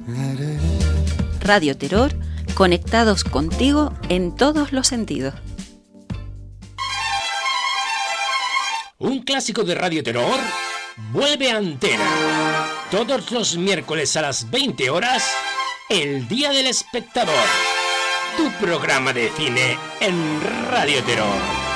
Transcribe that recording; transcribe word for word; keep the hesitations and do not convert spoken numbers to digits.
Radio Terror, conectados contigo en todos los sentidos. Un clásico de Radio Terror vuelve a antena. Todos los miércoles a las veinte horas, El Día del Espectador. Tu programa de cine en Radio Terror.